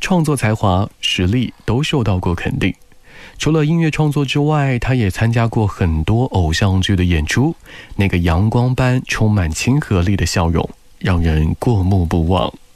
创作才华、实力都受到过肯定。除了音乐创作之外，他也参加过很多偶像剧的演出，那个阳光般充满亲和力的笑容，让人过目不忘。